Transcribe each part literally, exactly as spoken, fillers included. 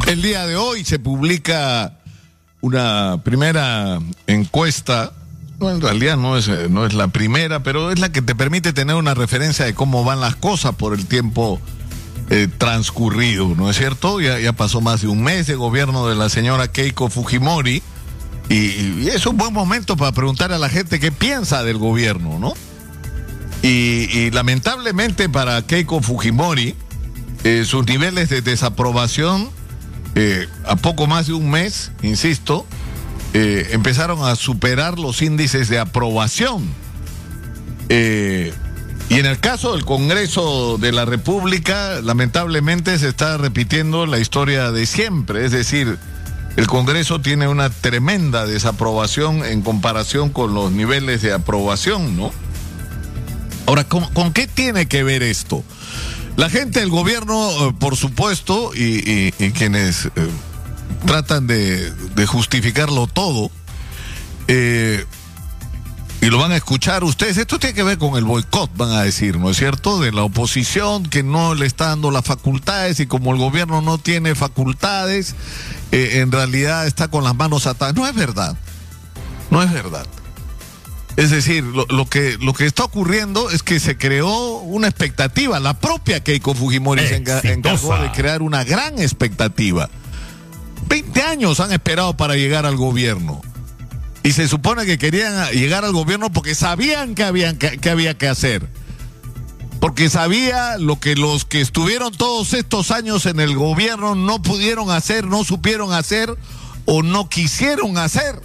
El día de hoy se publica una primera encuesta. No, en realidad no es, no es la primera, pero es la que te permite tener una referencia de cómo van las cosas por el tiempo eh, transcurrido, ¿no es cierto? Ya, ya pasó más de un mes de gobierno de la señora Keiko Fujimori y, y es un buen momento para preguntar a la gente qué piensa del gobierno, ¿no? Y, y lamentablemente para Keiko Fujimori, eh, sus niveles de desaprobación eh, a poco más de un mes, insisto, Eh, empezaron a superar los índices de aprobación. Eh, y en el caso del Congreso de la República, lamentablemente se está repitiendo la historia de siempre. Es decir, el Congreso tiene una tremenda desaprobación en comparación con los niveles de aprobación, ¿no? Ahora, ¿con, con qué tiene que ver esto? La gente del gobierno, eh, por supuesto, y, y, y quienes... Eh, tratan de, de justificarlo todo eh, y lo van a escuchar ustedes. Esto tiene que ver con el boicot, van a decir, ¿no es cierto? De la oposición que no le está dando las facultades, y como el gobierno no tiene facultades, eh, en realidad está con las manos atadas. No es verdad, no es verdad. Es decir, lo, lo que lo que está ocurriendo es que se creó una expectativa. La propia Keiko Fujimori Exitosa. se encargó de crear una gran expectativa. veinte años han esperado para llegar al gobierno. Y se supone que querían llegar al gobierno porque sabían que, habían, que, que había que hacer. Porque sabía lo que los que estuvieron todos estos años en el gobierno no pudieron hacer, no supieron hacer o no quisieron hacer.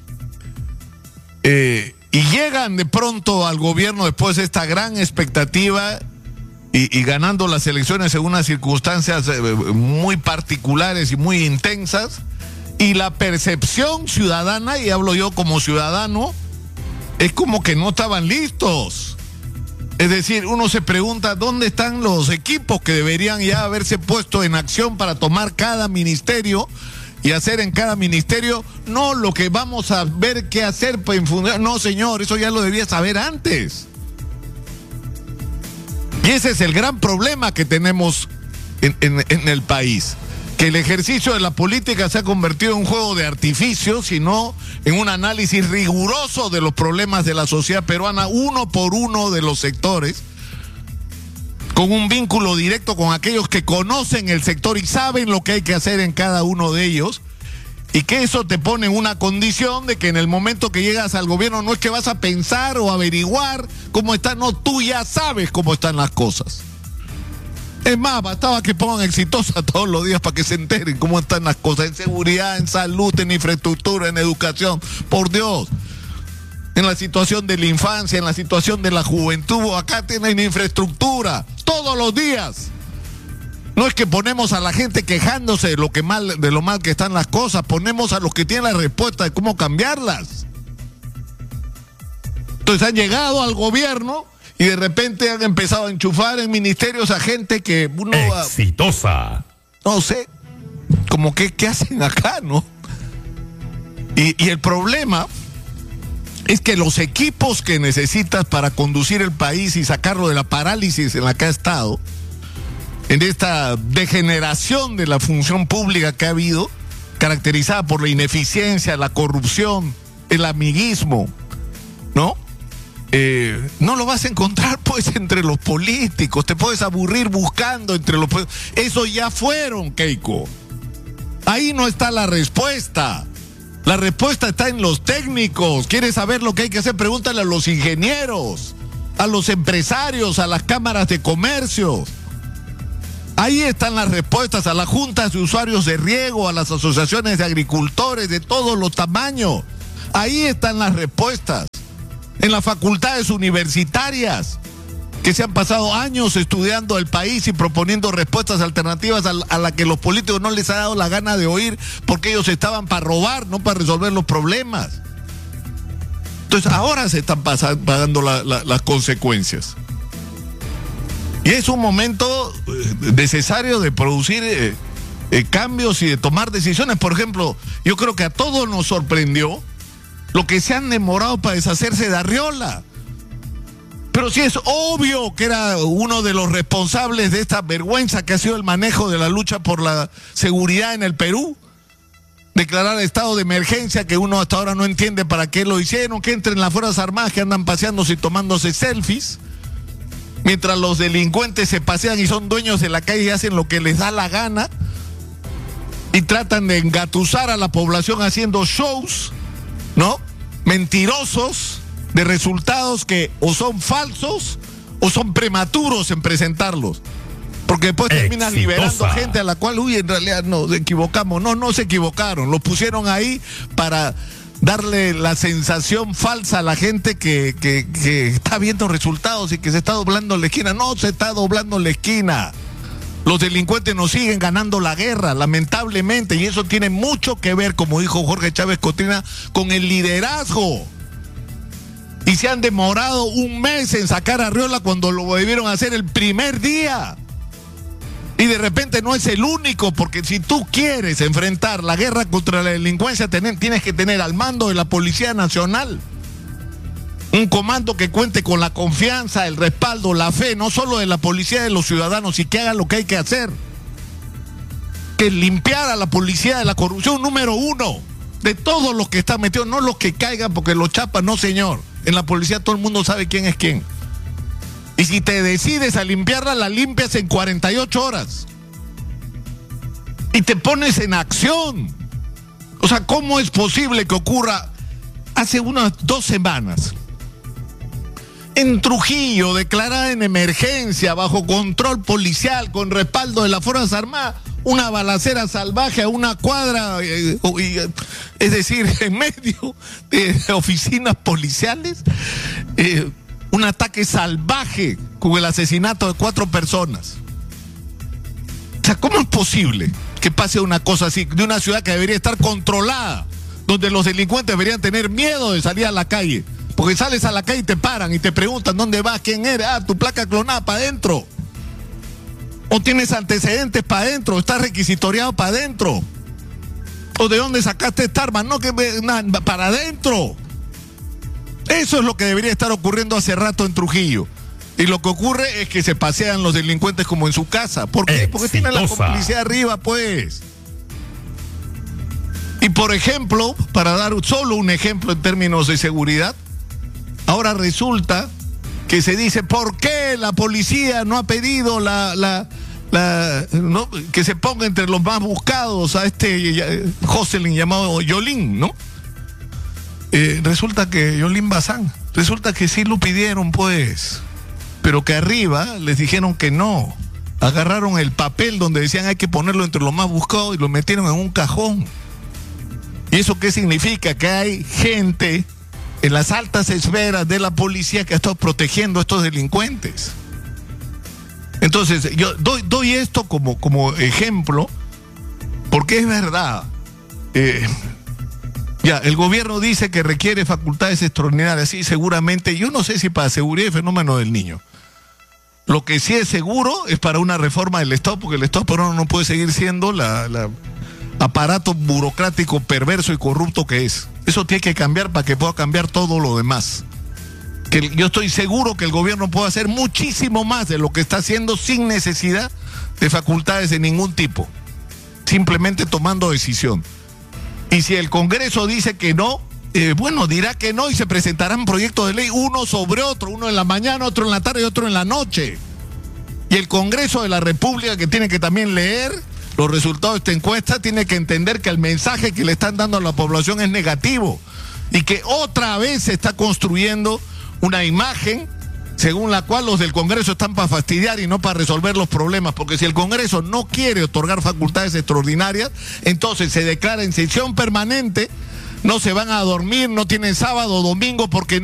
Eh, y llegan de pronto al gobierno después de esta gran expectativa Y, y ganando las elecciones en unas circunstancias eh, muy particulares y muy intensas, y la percepción ciudadana, y hablo yo como ciudadano, es como que no estaban listos. Es decir, uno se pregunta dónde están los equipos que deberían ya haberse puesto en acción para tomar cada ministerio y hacer en cada ministerio, no lo que vamos a ver qué hacer para infundir. No, señor, eso ya lo debía saber antes. Y ese es el gran problema que tenemos en, en, en el país, que el ejercicio de la política se ha convertido en un juego de artificio, sino en un análisis riguroso de los problemas de la sociedad peruana, uno por uno de los sectores, con un vínculo directo con aquellos que conocen el sector y saben lo que hay que hacer en cada uno de ellos, y que eso te pone en una condición de que en el momento que llegas al gobierno no es que vas a pensar o averiguar cómo están, no, tú ya sabes cómo están las cosas. Es más, bastaba que pongan Exitosa todos los días para que se enteren cómo están las cosas, en seguridad, en salud, en infraestructura, en educación, por Dios. En la situación de la infancia, en la situación de la juventud, acá tienen infraestructura todos los días. No es que ponemos a la gente quejándose de lo que mal, de lo mal que están las cosas, ponemos a los que tienen la respuesta de cómo cambiarlas. Entonces han llegado al gobierno y de repente han empezado a enchufar en ministerios a gente que uno... Exitosa. No sé, como que, ¿qué hacen acá, no? Y, y el problema es que los equipos que necesitas para conducir el país y sacarlo de la parálisis en la que ha estado, en esta degeneración de la función pública que ha habido, caracterizada por la ineficiencia, la corrupción, el amiguismo, ¿no? Eh, no lo vas a encontrar pues entre los políticos, te puedes aburrir buscando entre los políticos. Esos ya fueron, Keiko. Ahí no está la respuesta. La respuesta está en los técnicos. ¿Quieres saber lo que hay que hacer? Pregúntale a los ingenieros, a los empresarios, a las cámaras de comercio. Ahí están las respuestas, a las juntas de usuarios de riego, a las asociaciones de agricultores de todos los tamaños. Ahí están las respuestas. En las facultades universitarias, que se han pasado años estudiando el país y proponiendo respuestas alternativas a, a las que los políticos no les ha dado la gana de oír, porque ellos estaban para robar, no para resolver los problemas. Entonces ahora se están pasando, pagando la, la, las consecuencias. Y es un momento necesario de producir eh, eh, cambios y de tomar decisiones. Por ejemplo, yo creo que a todos nos sorprendió lo que se han demorado para deshacerse de Arriola. Pero sí es obvio que era uno de los responsables de esta vergüenza que ha sido el manejo de la lucha por la seguridad en el Perú. Declarar estado de emergencia, que uno hasta ahora no entiende para qué lo hicieron, que entren las Fuerzas Armadas que andan paseándose y tomándose selfies, mientras los delincuentes se pasean y son dueños de la calle y hacen lo que les da la gana, y tratan de engatusar a la población haciendo shows, ¿no? Mentirosos, de resultados que o son falsos o son prematuros en presentarlos. Porque después terminas liberando gente a la cual, uy, en realidad nos equivocamos. No, no se equivocaron. Los pusieron ahí para darle la sensación falsa a la gente que, que, que está viendo resultados y que se está doblando la esquina. No se está doblando la esquina. Los delincuentes nos siguen ganando la guerra, lamentablemente. Y eso tiene mucho que ver, como dijo Jorge Chávez Cotrina, con el liderazgo. Y se han demorado un mes en sacar a Arriola cuando lo debieron hacer el primer día. Y de repente no es el único, porque si tú quieres enfrentar la guerra contra la delincuencia, ten, tienes que tener al mando de la Policía Nacional un comando que cuente con la confianza, el respaldo, la fe, no solo de la policía, de los ciudadanos, y que haga lo que hay que hacer. Que limpiar a la policía de la corrupción, número uno, de todos los que están metidos, no los que caigan porque los chapan, no señor. En la policía todo el mundo sabe quién es quién. Y si te decides a limpiarla, la limpias en cuarenta y ocho horas. Y te pones en acción. O sea, ¿cómo es posible que ocurra? Hace unas dos semanas, en Trujillo, declarada en emergencia, bajo control policial, con respaldo de las Fuerzas Armadas, una balacera salvaje a una cuadra, eh, eh, es decir, en medio de oficinas policiales, eh, un ataque salvaje con el asesinato de cuatro personas. O sea, ¿cómo es posible que pase una cosa así, de una ciudad que debería estar controlada, donde los delincuentes deberían tener miedo de salir a la calle? Porque sales a la calle y te paran y te preguntan dónde vas, quién eres, ah, tu placa clonada para adentro. O tienes antecedentes para adentro, estás requisitoriado para adentro. O de dónde sacaste esta arma, no que na, para adentro. Eso es lo que debería estar ocurriendo hace rato en Trujillo. Y lo que ocurre es que se pasean los delincuentes como en su casa. ¿Por qué? Exitosa. Porque tienen la complicidad arriba, pues. Y por ejemplo, para dar solo un ejemplo en términos de seguridad, ahora resulta que se dice, ¿por qué la policía no ha pedido la, la, la no, que se ponga entre los más buscados a este Jocelyn llamado Yolín, ¿no? Eh, resulta que Yolín Bazán, resulta que sí lo pidieron, pues, pero que arriba les dijeron que no. Agarraron el papel donde decían hay que ponerlo entre los más buscados y lo metieron en un cajón. ¿Y eso qué significa? Que hay gente en las altas esferas de la policía que ha estado protegiendo a estos delincuentes. Entonces, yo doy, doy esto como, como ejemplo, porque es verdad. Eh, ya, el gobierno dice que requiere facultades extraordinarias, sí, seguramente. Yo no sé si para seguridad y fenómeno del niño. Lo que sí es seguro es para una reforma del Estado, porque el Estado peruano no puede seguir siendo la, la aparato burocrático perverso y corrupto que es. Eso tiene que cambiar para que pueda cambiar todo lo demás. Que yo estoy seguro que el gobierno puede hacer muchísimo más de lo que está haciendo sin necesidad de facultades de ningún tipo, simplemente tomando decisión. Y si el Congreso dice que no, eh, bueno, dirá que no y se presentarán proyectos de ley uno sobre otro, uno en la mañana, otro en la tarde y otro en la noche. Y el Congreso de la República, que tiene que también leer los resultados de esta encuesta, tiene que entender que el mensaje que le están dando a la población es negativo y que otra vez se está construyendo una imagen según la cual los del Congreso están para fastidiar y no para resolver los problemas, porque si el Congreso no quiere otorgar facultades extraordinarias, entonces se declara en sesión permanente, no se van a dormir, no tienen sábado o domingo porque